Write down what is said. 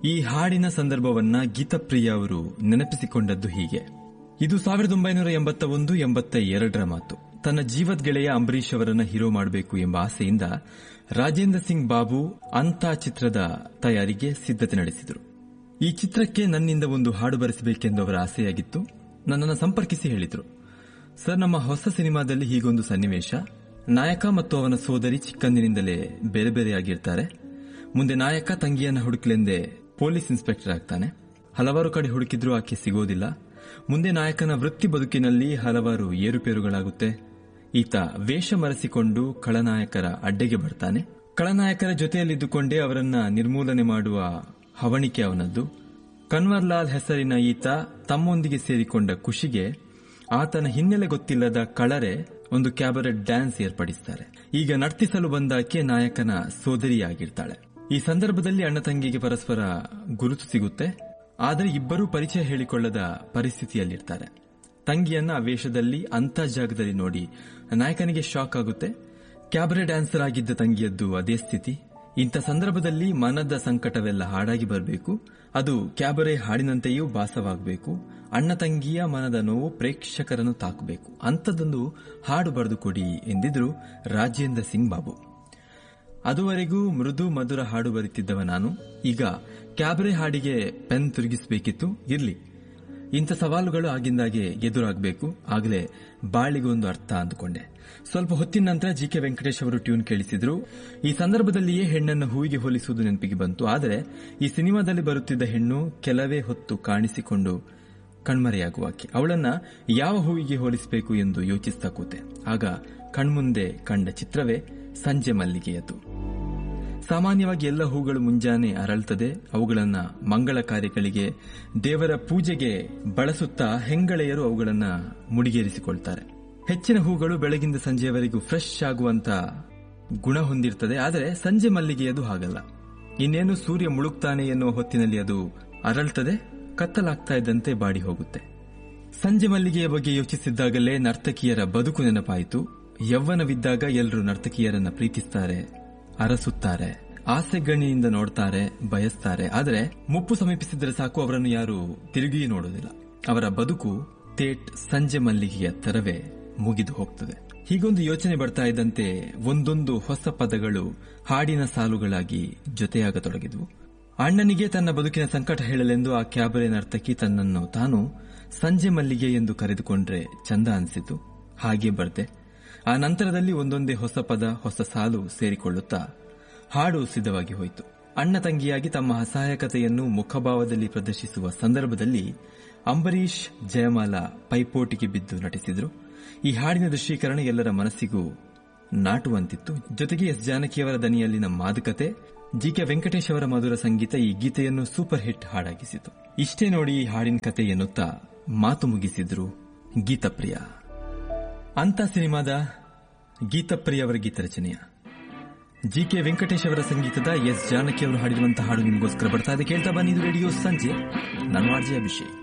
ಈ ಹಾಡಿನ ಸಂದರ್ಭವನ್ನ ಗೀತಪ್ರಿಯ ಅವರು ನೆನಪಿಸಿಕೊಂಡದ್ದು ಹೀಗೆ. ಇದು 1981-82ರ ಮಾತು. ತನ್ನ ಜೀವದ ಗೆಳೆಯ ಅಂಬರೀಶ್ ಅವರನ್ನ ಹೀರೋ ಮಾಡಬೇಕು ಎಂಬ ಆಸೆಯಿಂದ ರಾಜೇಂದ್ರ ಸಿಂಗ್ ಬಾಬು ಅಂತ ಚಿತ್ರದ ತಯಾರಿಗೆ ಸಿದ್ಧತೆ ನಡೆಸಿದರು. ಈ ಚಿತ್ರಕ್ಕೆ ನನ್ನಿಂದ ಒಂದು ಹಾಡು ಬರೆಸಬೇಕೆಂದು ಅವರ ಆಸೆಯಾಗಿತ್ತು. ನನ್ನನ್ನು ಸಂಪರ್ಕಿಸಿ ಹೇಳಿದರು, ಸರ್, ನಮ್ಮ ಹೊಸ ಸಿನಿಮಾದಲ್ಲಿ ಹೀಗೊಂದು ಸನ್ನಿವೇಶ. ನಾಯಕ ಮತ್ತು ಅವನ ಸೋದರಿ ಚಿಕ್ಕಂದಿನಿಂದಲೇ ಬೇರೆ ಬೇರೆಯಾಗಿರ್ತಾರೆ. ಮುಂದೆ ನಾಯಕ ತಂಗಿಯನ್ನ ಹುಡುಕ್ಲೆಂದೇ ಪೊಲೀಸ್ ಇನ್ಸ್ಪೆಕ್ಟರ್ ಆಗ್ತಾನೆ. ಹಲವಾರು ಕಡೆ ಹುಡುಕಿದ್ರೂ ಆಕೆ ಸಿಗೋದಿಲ್ಲ. ಮುಂದೆ ನಾಯಕನ ವೃತ್ತಿ ಬದುಕಿನಲ್ಲಿ ಹಲವಾರು ಏರುಪೇರುಗಳಾಗುತ್ತೆ. ಈತ ವೇಷ ಮರೆಸಿಕೊಂಡು ಖಳನಾಯಕರ ಅಡ್ಡೆಗೆ ಬರ್ತಾನೆ. ಖಳನಾಯಕರ ಜೊತೆಯಲ್ಲಿದ್ದುಕೊಂಡೇ ಅವರನ್ನ ನಿರ್ಮೂಲನೆ ಮಾಡುವ ಹವಣಿಕೆ ಅವನದ್ದು. ಕನ್ವರ್ ಲಾಲ್ ಹೆಸರಿನ ಈತ ತಮ್ಮೊಂದಿಗೆ ಸೇರಿಕೊಂಡ ಖುಷಿಗೆ ಆತನ ಹಿನ್ನೆಲೆ ಗೊತ್ತಿಲ್ಲದ ಕಳರೆ ಒಂದು ಕ್ಯಾಬರೆಟ್ ಡ್ಯಾನ್ಸ್ ಏರ್ಪಡಿಸುತ್ತಾರೆ. ಈಗ ನರ್ತಿಸಲು ಬಂದಾಕೆ ನಾಯಕನ ಸೋದರಿಯಾಗಿರ್ತಾಳೆ. ಈ ಸಂದರ್ಭದಲ್ಲಿ ಅಣ್ಣ ತಂಗಿಗೆ ಪರಸ್ಪರ ಗುರುತು ಸಿಗುತ್ತೆ. ಆದರೆ ಇಬ್ಬರೂ ಪರಿಚಯ ಹೇಳಿಕೊಳ್ಳದ ಪರಿಸ್ಥಿತಿಯಲ್ಲಿರ್ತಾರೆ. ತಂಗಿಯನ್ನ ಆ ವೇಷದಲ್ಲಿ ಅಂಥ ಜಾಗದಲ್ಲಿ ನೋಡಿ ನಾಯಕನಿಗೆ ಶಾಕ್ ಆಗುತ್ತೆ. ಕ್ಯಾಬರೆ ಡ್ಯಾನ್ಸರ್ ಆಗಿದ್ದ ತಂಗಿಯದ್ದು ಅದೇ ಸ್ಥಿತಿ. ಇಂಥ ಸಂದರ್ಭದಲ್ಲಿ ಮನದ ಸಂಕಟವೆಲ್ಲ ಹಾಡಾಗಿ ಬರಬೇಕು. ಅದು ಕ್ಯಾಬರೆ ಹಾಡಿನಂತೆಯೂ ಭಾಸವಾಗಬೇಕು. ಅಣ್ಣ ತಂಗಿಯ ಮನದ ನೋವು ಪ್ರೇಕ್ಷಕರನ್ನು ತಾಕಬೇಕು. ಅಂಥದ್ದೊಂದು ಹಾಡು ಬರೆದುಕೊಡಿ ಎಂದಿದ್ರು ರಾಜೇಂದ್ರ ಸಿಂಗ್ ಬಾಬು. ಅದುವರೆಗೂ ಮೃದು ಮಧುರ ಹಾಡು ಬರೆಯುತ್ತಿದ್ದವ ನಾನು ಈಗ ಕ್ಯಾಬರೆ ಹಾಡಿಗೆ ಪೆನ್ ತಿರುಗಿಸಬೇಕಿತ್ತು. ಇರ್ಲಿ, ಇಂಥ ಸವಾಲುಗಳು ಆಗಿಂದಾಗೆ ಎದುರಾಗಬೇಕು. ಆಗಲೇ ಬಾಳಿಗೊಂದು ಅರ್ಥ ಅಂದುಕೊಂಡೆ. ಸ್ವಲ್ಪ ಹೊತ್ತಿನ ನಂತರ ಜಿಕೆ ವೆಂಕಟೇಶ್ ಅವರು ಟ್ಯೂನ್ ಕೇಳಿಸಿದ್ರು. ಈ ಸಂದರ್ಭದಲ್ಲಿಯೇ ಹೆಣ್ಣನ್ನು ಹೂವಿಗೆ ಹೋಲಿಸುವುದು ನೆನಪಿಗೆ ಬಂತು. ಆದರೆ ಈ ಸಿನಿಮಾದಲ್ಲಿ ಬರುತ್ತಿದ್ದ ಹೆಣ್ಣು ಕೆಲವೇ ಹೊತ್ತು ಕಾಣಿಸಿಕೊಂಡು ಕಣ್ಮರೆಯಾಗುವಾಕೆ. ಅವಳನ್ನ ಯಾವ ಹೂವಿಗೆ ಹೋಲಿಸಬೇಕು ಎಂದು ಯೋಚಿಸ್ತಾ ಕೂತೆ. ಆಗ ಕಣ್ಮುಂದೆ ಕಂಡ ಚಿತ್ರವೇ ಸಂಜೆ ಮಲ್ಲಿಗೆಯದು. ಸಾಮಾನ್ಯವಾಗಿ ಎಲ್ಲ ಹೂಗಳು ಮುಂಜಾನೆ ಅರಳುತ್ತದೆ. ಅವುಗಳನ್ನ ಮಂಗಳ ಕಾರ್ಯಗಳಿಗೆ, ದೇವರ ಪೂಜೆಗೆ ಬಳಸುತ್ತಾ ಹೆಂಗಳೆಯರು ಅವುಗಳನ್ನ ಮುಡಿಗೇರಿಸಿಕೊಳ್ತಾರೆ. ಹೆಚ್ಚಿನ ಹೂಗಳು ಬೆಳಗಿಂದ ಸಂಜೆಯವರೆಗೂ ಫ್ರೆಶ್ ಆಗುವಂತ ಗುಣ ಹೊಂದಿರುತ್ತದೆ. ಆದರೆ ಸಂಜೆ ಮಲ್ಲಿಗೆಯದು ಹಾಗಲ್ಲ. ಇನ್ನೇನು ಸೂರ್ಯ ಮುಳುಗ್ತಾನೆ ಎನ್ನುವ ಹೊತ್ತಿನಲ್ಲಿ ಅದು ಅರಳುತ್ತದೆ. ಕತ್ತಲಾಗ್ತಾ ಇದ್ದಂತೆ ಬಾಡಿ ಹೋಗುತ್ತೆ. ಸಂಜೆ ಮಲ್ಲಿಗೆಯ ಬಗ್ಗೆ ಯೋಚಿಸಿದ್ದಾಗಲೇ ನರ್ತಕಿಯರ ಬದುಕು ನೆನಪಾಯಿತು. ಯೌವನವಿದ್ದಾಗ ಎಲ್ಲರೂ ನರ್ತಕಿಯರನ್ನ ಪ್ರೀತಿಸ್ತಾರೆ, ಅರಸುತ್ತಾರೆ, ಆಸೆಗಣ್ಣಿನಿಂದ ನೋಡ್ತಾರೆ, ಬಯಸ್ತಾರೆ. ಆದರೆ ಮುಪ್ಪು ಸಮೀಪಿಸಿದ್ರೆ ಸಾಕು, ಅವರನ್ನು ಯಾರು ತಿರುಗಿ ನೋಡೋದಿಲ್ಲ. ಅವರ ಬದುಕು ತೇಟ್ ಸಂಜೆ ಮಲ್ಲಿಗೆಯ ತರವೇ ಮುಗಿದು ಹೋಗ್ತದೆ. ಹೀಗೊಂದು ಯೋಚನೆ ಬರ್ತಾ ಇದ್ದಂತೆ ಒಂದೊಂದು ಹೊಸ ಪದಗಳು ಹಾಡಿನ ಸಾಲುಗಳಾಗಿ ಜೊತೆಯಾಗತೊಡಗಿದ್ವು. ಅಣ್ಣನಿಗೆ ತನ್ನ ಬದುಕಿನ ಸಂಕಟ ಹೇಳಲೆಂದು ಆ ಕ್ಯಾಬರೆ ನರ್ತಕಿ ತನ್ನನ್ನು ತಾನು ಸಂಜೆ ಮಲ್ಲಿಗೆ ಎಂದು ಕರೆದುಕೊಂಡ್ರೆ ಚಂದ ಅನಿಸಿತು. ಹಾಗೆ ಬರ್ದೆ. ಆ ನಂತರದಲ್ಲಿ ಒಂದೊಂದೇ ಹೊಸ ಪದ, ಹೊಸ ಸಾಲು ಸೇರಿಕೊಳ್ಳುತ್ತಾ ಹಾಡು ಸಿದ್ಧವಾಗಿ ಹೋಯಿತು. ಅಣ್ಣ ತಂಗಿಯಾಗಿ ತಮ್ಮ ಅಸಹಾಯಕತೆಯನ್ನು ಮುಖಭಾವದಲ್ಲಿ ಪ್ರದರ್ಶಿಸುವ ಸಂದರ್ಭದಲ್ಲಿ ಅಂಬರೀಶ್, ಜಯಮಾಲಾ ಪೈಪೋಟಿಗೆ ಬಿದ್ದು ನಟಿಸಿದ್ರು. ಈ ಹಾಡಿನ ದೃಶ್ಯೀಕರಣ ಎಲ್ಲರ ಮನಸ್ಸಿಗೂ ನಾಟುವಂತಿತ್ತು. ಜೊತೆಗೆ ಎಸ್ ಜಾನಕಿಯವರ ದನಿಯಲ್ಲಿನ ಮಾದಕತೆ, ಜಿಕೆ ವೆಂಕಟೇಶ್ ಅವರ ಮಧುರ ಸಂಗೀತ ಈ ಗೀತೆಯನ್ನು ಸೂಪರ್ ಹಿಟ್ ಹಾಡಾಗಿಸಿತು. ಇಷ್ಟೇ ನೋಡಿ ಈ ಹಾಡಿನ ಕತೆ ಎನ್ನುತ್ತಾ ಮಾತು ಮುಗಿಸಿದ್ರು ಗೀತಪ್ರಿಯ. ಅಂತ ಸಿನಿಮಾದ ಗೀತಪ್ರಿಯ ಅವರ ಗೀತ ರಚನೆಯ ಜಿಕೆ ವೆಂಕಟೇಶ್ ಅವರ ಸಂಗೀತದ ಎಸ್ ಜಾನಕಿ ಅವರು ಹಾಡಿರುವಂತಹ ಹಾಡು ನಿಮಗೋಸ್ಕರ ಬರ್ತಾ ಇದೆ. ಕೇಳ್ತಾ ಬನ್ನಿ. ಇದು ರೇಡಿಯೋ ಸಂಜೆ. ನಾನು ಆರ್ಜೆ ಅಭಿಷೇಕ್.